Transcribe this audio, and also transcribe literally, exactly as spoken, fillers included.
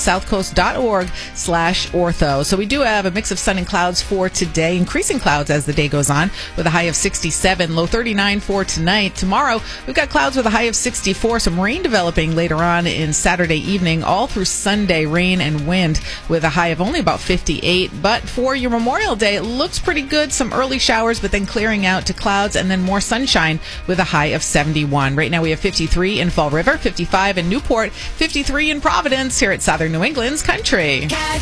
southcoast.org slash ortho. So we do have a mix of sun and clouds for today, increasing clouds as the day goes on with a high of sixty-seven, low thirty-nine for tonight. Tomorrow, we've got clouds with a high of sixty-four, some rain developing later on in Saturday evening, all through Sunday, rain and wind with a high of only about fifty-eight. But for your Memorial Day, it looks pretty good. Some early showers, but then clearing out to clouds and then more sunshine with a high of seventy-one. Right now we have fifty-three in Fall River, fifty-five in Newport, fifty-three in Providence here at Southern New England's Country.